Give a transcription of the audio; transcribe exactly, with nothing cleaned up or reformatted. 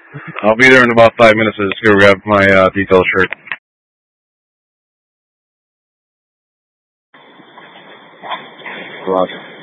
I'll be there in about five minutes. I just go grab my uh, detail shirt. Roger.